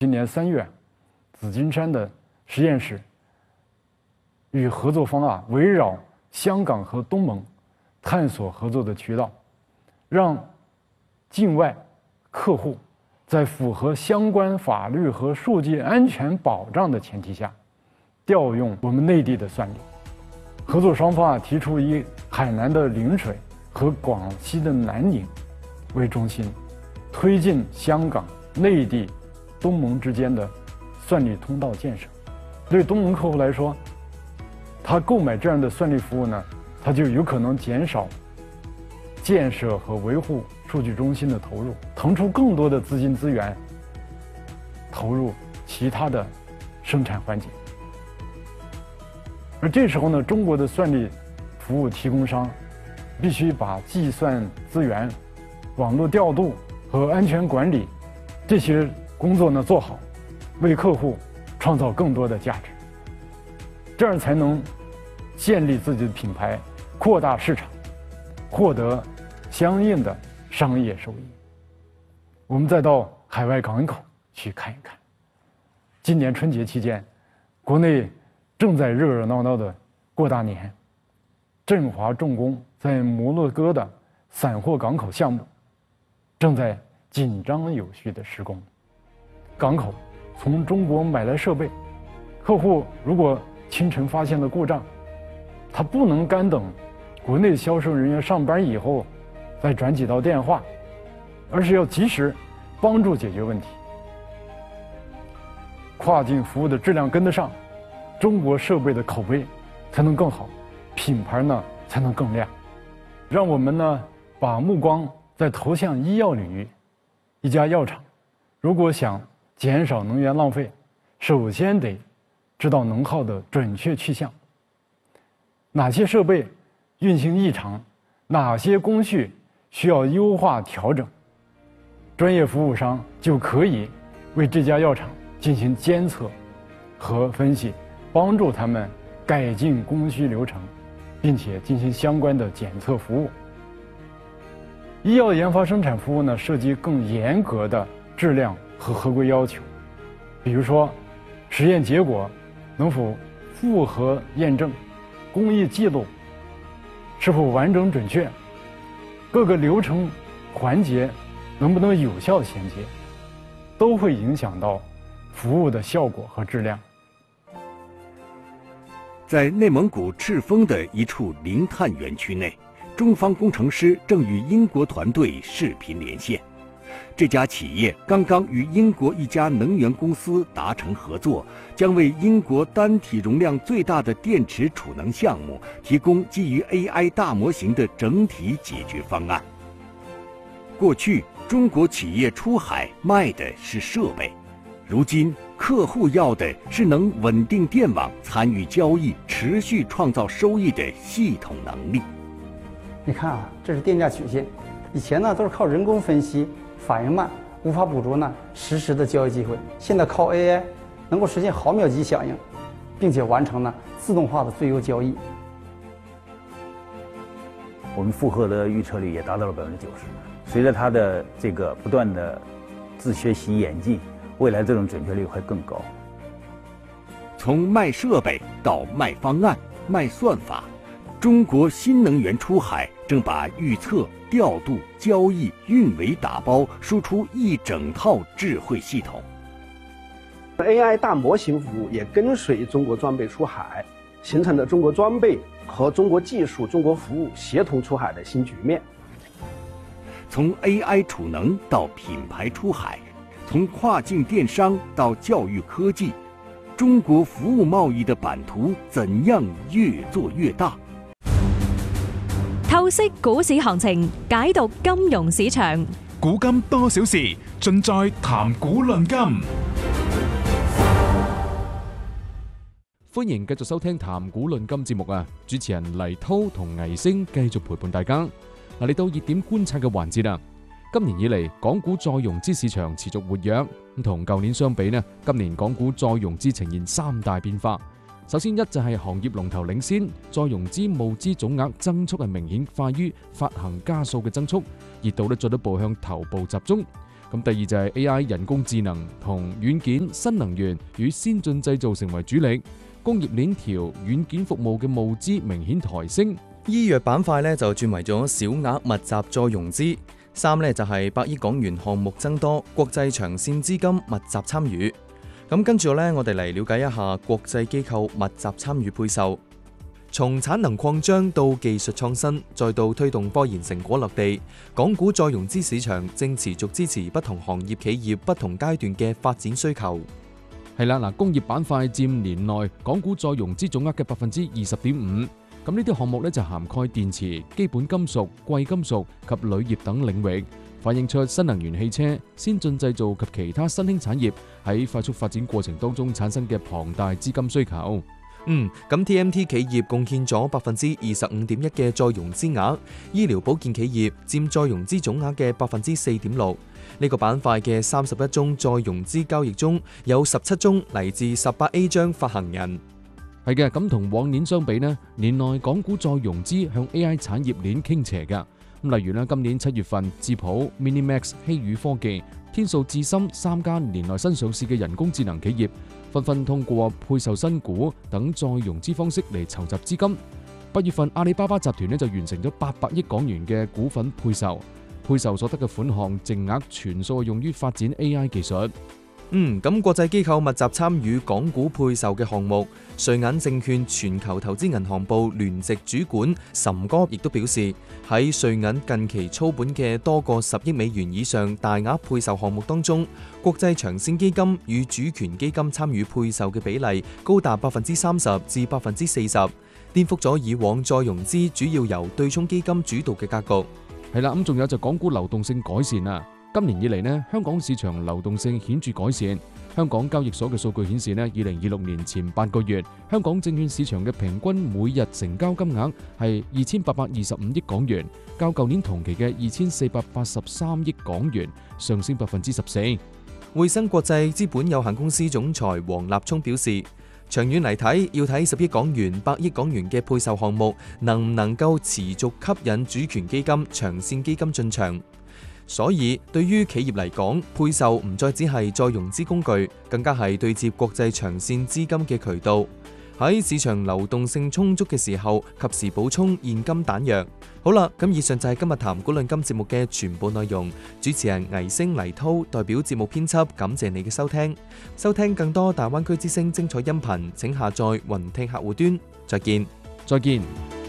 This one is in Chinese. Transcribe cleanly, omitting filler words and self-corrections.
今年3月，紫金山的实验室与合作方啊围绕香港和东盟探索合作的渠道，让境外客户在符合相关法律和数据安全保障的前提下，调用我们内地的算力。合作双方啊提出以海南的陵水和广西的南宁为中心，推进香港、内地、东盟之间的算力通道建设。对东盟客户来说，他购买这样的算力服务呢，他就有可能减少建设和维护数据中心的投入，腾出更多的资金资源投入其他的生产环节。而这时候呢，中国的算力服务提供商必须把计算资源、网络调度和安全管理这些工作呢做好，为客户创造更多的价值，这样才能建立自己的品牌，扩大市场，获得相应的商业收益。我们再到海外港口去看一看。今年春节期间，国内正在热热闹闹的过大年，振华重工在摩洛哥的散货港口项目正在紧张有序的施工。港口从中国买来设备，客户如果清晨发现了故障，他不能干等国内销售人员上班以后再转几道电话，而是要及时帮助解决问题。跨境服务的质量跟得上，中国设备的口碑才能更好，品牌呢才能更亮。让我们呢把目光再投向医药领域。一家药厂如果想减少能源浪费，首先得知道能耗的准确去向，哪些设备运行异常，哪些工序需要优化调整，专业服务商就可以为这家药厂进行监测和分析，帮助他们改进工序流程，并且进行相关的检测服务。医药研发生产服务呢，涉及更严格的质量和合规要求，比如说实验结果能否符合验证，工艺记录是否完整准确，各个流程环节能不能有效衔接，都会影响到服务的效果和质量。 在内蒙古赤峰的一处零碳园区内，中方工程师正与英国团队视频连线。这家企业刚刚与英国一家能源公司达成合作，将为英国单体容量最大的电池储能项目提供基于 AI 大模型的整体解决方案。过去，中国企业出海卖的是设备，如今客户要的是能稳定电网、参与交易、持续创造收益的系统能力。 你看啊，这是电价曲线，以前呢都是靠人工分析，反应慢，无法捕捉呢实时的交易机会。现在靠 AI 能够实现毫秒级响应，并且完成呢自动化的最优交易。 我们负荷的预测率也达到了90%。随着它的这个不断的自学习演进，未来这种准确率会更高。 从卖设备到卖方案、卖算法，中国新能源出海正把预测、调度、交易、运维打包，输出一整套智慧系统。 AI 大模型服务也跟随中国装备出海，形成了中国装备和中国技术、中国服务协同出海的新局面。 从 AI 储能到品牌出海，从跨境电商到教育科技，中国服务贸易的版图怎样越做越大？ 透析股市行情，解讀金融市場。 古今多少事，盡在談股論金。 歡迎繼續收聽談股論金節目啊！主持人黎滔同倪星繼續陪伴大家。嗱，嚟到熱點觀察嘅環節啦。今年以嚟，港股再融資市場持續活躍，咁同舊年相比呢，今年港股再融資呈現3大變化。首先一就係行業龍頭領先，再融資募資總額增速係明顯快於發行家數嘅增速，熱度咧進一步向頭部集中。 咁第二就係 AI 人工智能同軟件、新能源與先進製造成為主力，工業鏈條軟件服務嘅募資明顯抬升。 醫藥板塊咧就轉為咗小額密集再融資。3咧就係100億港元項目增多，國際長線資金密集參與。咁跟住咧，我哋嚟了解一下國際機構密集參與配售。從產能擴張到技術創新，再到推動科研成果落地，港股再融資市場正持續支持不同行業企業不同階段嘅發展需求。 係啦，工業板塊佔年內港股再融資總額嘅20.5%。咁呢啲項目咧就涵蓋電池、基本金屬、貴金屬及鋁業等領域，反映出新能源汽車、先進製造及其他新興產業喺快速發展過程當中產生嘅龐大資金需求。 咁 TMT 企業貢獻咗25.1%嘅再融資額，醫療保健企業佔再融資總額嘅4.6%。呢個板塊嘅31宗再融資交易中，有17宗嚟自18A 章發行人。 係嘅，咁同往年相比呢，年內港股再融資向 AI 產業鏈傾斜㗎。咁例如呢，今年7月份，智譜、Minimax、希宇科技、天數智深3間年內新上市嘅人工智能企業，紛紛通過配售新股等再融資方式嚟籌集資金。8月份，阿里巴巴集團呢就完成咗800億港元嘅股份配售，配售所得嘅款項淨額全數用於發展 AI 技術。 咁國際機構密集參與港股配售嘅項目，瑞銀證券全球投資銀行部聯席主管岑哥亦都表示，喺瑞銀近期操盤嘅多個10億美元以上大額配售項目當中，國際長線基金與主權基金參與配售嘅比例高達30%至40%，顛覆咗以往再融資主要由對沖基金主導嘅格局。 係啦，咁仲有就港股流動性改善啊！今年以嚟呢，香港市場流動性顯著改善。香港交易所嘅數據顯示呢，2026年前8個月，香港證券市場嘅平均每日成交金額係2825億港元，較舊年同期嘅2483億港元上升14%。 匯生國際資本有限公司總裁黃立聰表示，長遠嚟睇，要睇10億港元、100億港元嘅配售項目能唔能夠持續吸引主權基金、長線基金進場。所以對於企業嚟講，配售唔再只係再融資工具，更加係對接國際長線資金嘅渠道。喺市場流動性充足嘅時候，及時補充現金彈藥。好啦，咁以上就係今日談股論金節目嘅全部內容。主持人倪星黎濤代表節目編輯，感謝你嘅收聽。收聽更多大灣區之聲精彩音頻，請下載雲聽客戶端。再見。